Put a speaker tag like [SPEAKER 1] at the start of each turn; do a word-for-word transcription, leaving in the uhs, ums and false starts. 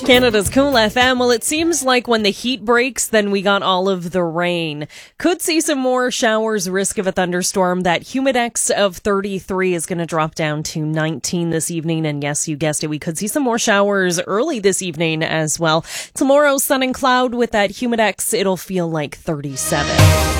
[SPEAKER 1] Canada's Cool F M. Well, it seems like when the heat breaks, then we got all of the rain. Could see some more showers, risk of a thunderstorm. That humidex of thirty-three is going to drop down to nineteen this evening. And yes, you guessed it, we could see some more showers early this evening as well. Tomorrow, sun and cloud with that humidex. It'll feel like thirty-seven.